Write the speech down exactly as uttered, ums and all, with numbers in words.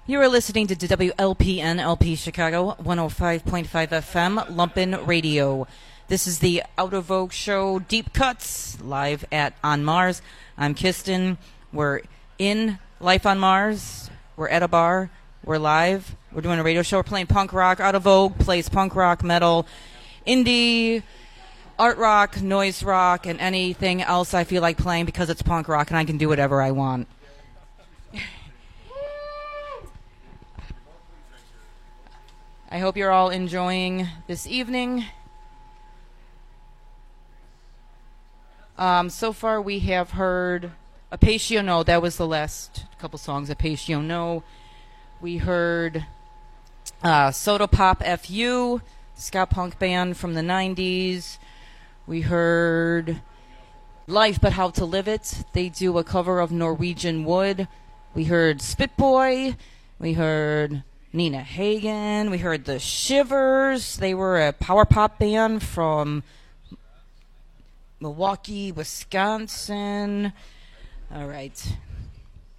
You are listening to W L P N L P Chicago, one oh five point five F M, Lumpin' Radio. This is the Out of Vogue Show, Deep Cuts, live at On Mars. I'm Kiston. We're in Life on Mars. We're at a bar. We're live. We're doing a radio show. We're playing punk rock. Out of Vogue plays punk rock, metal, indie, art rock, noise rock, and anything else I feel like playing because it's punk rock and I can do whatever I want. I hope you're all enjoying this evening. Um, so far we have heard Apatio No. That was the last couple songs. Apatio No. We heard uh, Soda Pop F U, ska punk band from the nineties. We heard Life But How to Live It. They do a cover of Norwegian Wood. We heard Spitboy. We heard Nina Hagen. We heard the Shivers. They were a power pop band from Milwaukee, Wisconsin. All right.